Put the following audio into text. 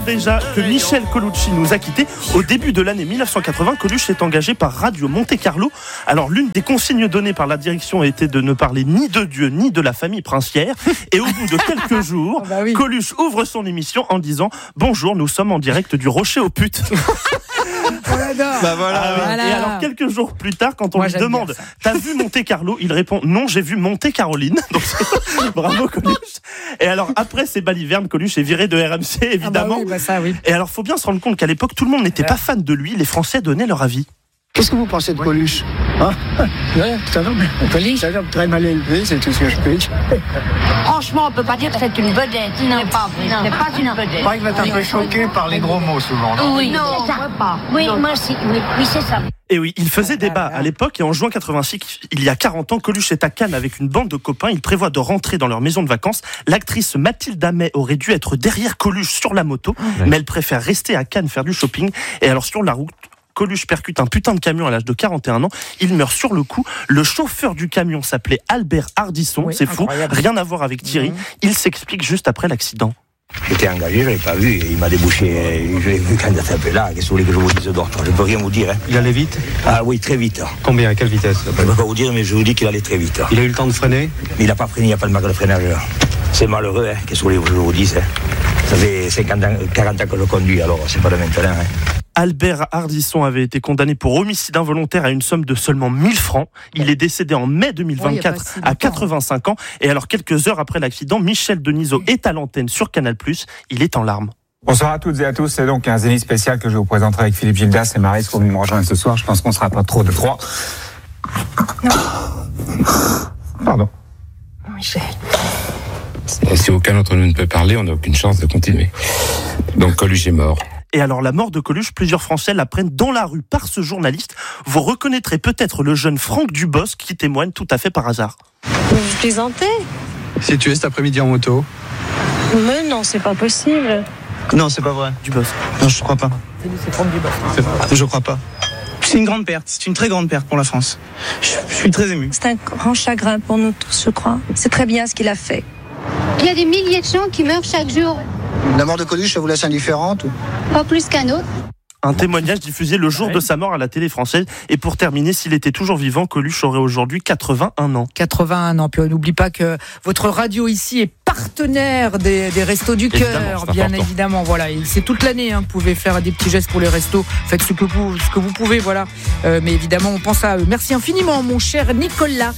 déjà que Michel Colucci nous a quittés. Au début de l'année 1980, Coluche s'est engagé par Radio Monte Carlo. Alors l'une des consignes données par la direction était de ne parler ni de Dieu ni de la famille princière. Et au bout de quelques jours, Coluche ouvre son émission en disant « Bonjour, nous sommes en direct du Rocher aux putes ». Voilà. Et alors quelques jours plus tard, quand on lui demande « T'as vu Monte Carlo ?» il répond « Non, j'ai vu Monte Caroline ». Donc bravo Coluche. Et alors après ces balivernes, Coluche est viré de RMC évidemment. Et alors faut bien se rendre compte qu'à l'époque tout le monde n'était pas fan de lui. Les Français donnaient leur avis. Qu'est-ce que vous pensez de Coluche ? C'est un homme très mal élevé, c'est tout ce que je peux dire. Franchement, on peut pas dire que c'est une vedette. Non, c'est pas vrai. C'est pas une vedette. Je crois qu'il va être un peu choqué par les gros mots souvent. Non oui, non, moi pas. Oui, moi si. Oui, c'est ça. Et oui, il faisait débat à l'époque et en juin 86, il y a 40 ans, Coluche est à Cannes avec une bande de copains. Ils prévoient de rentrer dans leur maison de vacances. L'actrice Mathilde Amet aurait dû être derrière Coluche sur la moto, mais elle préfère rester à Cannes faire du shopping. Et alors sur la route, Coluche percute un putain de camion à l'âge de 41 ans. Il meurt sur le coup. Le chauffeur du camion s'appelait Albert Ardisson. C'est fou, rien à voir avec Thierry. Il s'explique juste après l'accident. J'étais engagé, je l'avais pas vu, il m'a débouché, je l'ai vu quand il était un peu là, qu'est-ce que vous voulez que je vous dise d'autre ? Je ne peux rien vous dire. Hein. Il allait vite ? Ah oui, très vite. Combien ? À quelle vitesse ? Je ne peux pas vous dire, mais je vous dis qu'il allait très vite. Il a eu le temps de freiner ? Il n'a pas freiné, il n'y a pas de marque de freinage. C'est malheureux, hein. Qu'est-ce que vous voulez que je vous dise ? Ça fait 40 ans que je conduis, alors c'est pas de maintenant. Hein. Albert Ardisson avait été condamné pour homicide involontaire à une somme de seulement 1000 francs. Il est décédé en mai 2024 à 85 ans. Et alors, quelques heures après l'accident, Michel Denisot est à l'antenne sur Canal+. Il est en larmes. Bonsoir à toutes et à tous. C'est donc un Zénith spécial que je vous présenterai avec Philippe Gildas et Maryse pour me rejoindre ce soir. Je pense qu'on ne sera pas trop de trois. Pardon. Michel. Si aucun d'entre nous ne peut parler, on n'a aucune chance de continuer. Donc Coluche est mort. Et alors la mort de Coluche, plusieurs Français l'apprennent dans la rue par ce journaliste. Vous reconnaîtrez peut-être le jeune Franck Dubosc qui témoigne tout à fait par hasard. Vous plaisantez ? Si tu es cet après-midi en moto ? Mais non, c'est pas possible. Non, c'est pas vrai. Dubosc. Non, je crois pas. C'est Franck Dubosc. Je crois pas. C'est une grande perte, c'est une très grande perte pour la France. Je suis très ému. C'est un grand chagrin pour nous tous, je crois. C'est très bien ce qu'il a fait. Il y a des milliers de gens qui meurent chaque jour. La mort de Coluche, ça vous laisse indifférente ? Pas plus qu'un autre. Un témoignage diffusé le jour de sa mort à la télé française. Et pour terminer, s'il était toujours vivant, Coluche aurait aujourd'hui 81 ans. 81 ans. Puis on n'oublie pas que votre radio ici est partenaire des Restos du Cœur, bien évidemment. Voilà, et c'est toute l'année. Vous pouvez faire des petits gestes pour les restos. Faites ce que vous pouvez, voilà. Mais évidemment, on pense à eux. Merci infiniment, mon cher Nicolas.